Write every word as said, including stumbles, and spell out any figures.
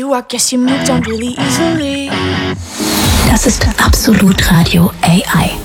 you, I guess you moved on really easily. Das ist Absolut Radio A I.